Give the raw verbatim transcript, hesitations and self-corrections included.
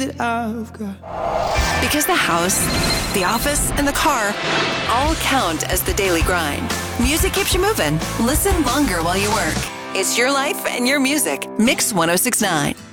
that I've got. Because the house, the office, and the car all count as the daily grind. Music keeps you moving. Listen longer while you work. It's your life and your music. Mix one oh six point nine.